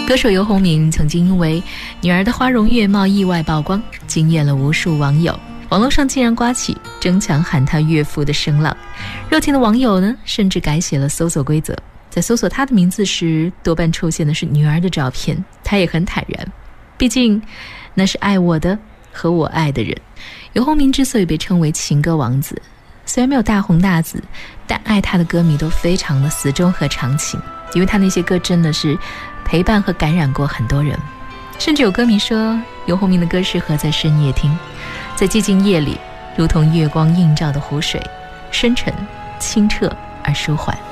歌手游鸿明曾经因为女儿的花容月貌意外曝光，惊艳了无数网友。网络上竟然刮起争抢喊他岳父的声浪，热情的网友呢，甚至改写了搜索规则，在搜索他的名字时，多半出现的是女儿的照片。他也很坦然，毕竟那是爱我的和我爱的人。游鸿明之所以被称为情歌王子，虽然没有大红大紫，但爱他的歌迷都非常的死忠和长情，因为他那些歌真的是陪伴和感染过很多人。甚至有歌迷说，游鸿明的歌适合在深夜听，在寂静夜里，如同月光映照的湖水，深沉清澈而舒缓。